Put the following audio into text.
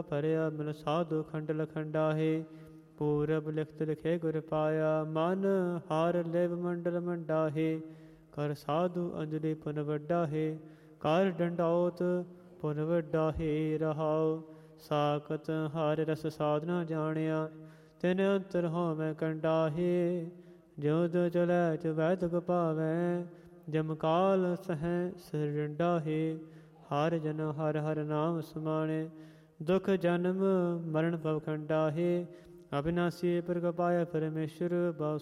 ਭਰਿਆ ਮਿਲ ਸਾਧੂ ਖੰਡ ਲਖੰਡਾ ਹੈ। ਪੂਰਬ ਲਿਖਤ ਲਿਖੇ ਗੁਰ ਪਾਇਆ, ਮਨ ਹਾਰ ਲਿਵ ਮੰਡਲ ਮੰਡਾ ਹੈ। ਕਰ ਸਾਧੂ ਅੰਜਲੀ ਪੁਨ ਵੱਡਾ ਹੈ, ਕਰ ਡੰਡਾਉਤ ਪੁਨ ਵੱਡਾ ਹੈ। ਰਹਾਉ ਸਾਖਤ ਹਰਿ ਰਸ ਸਾਧਨਾ ਜਾਣਿਆ, ਤਿਨ ਅੰਤਰ ਹੋਮੈ ਕੰਡਾ ਹੈ। ਜੋਦ ਚਲੈ ਚ ਵੈਦਕ ਭਾਵੈ, ਜਮ ਕਾਲ ਸਹਿ ਸਿਰ ਡੰਡਾ ਹੈ। ਹਰਿ ਜਨ ਹਰਿ ਹਰਿ ਨਾਮ ਸਮਾਣੇ, ਦੁਖ ਜਨਮ ਮਰਨ ਭਵ ਖੰਡਾ ਹੈ। ਅਬਿਨਾਸੀ ਪ੍ਰਗਪਾਇਆ ਪਰਮੇਸ਼ਰ,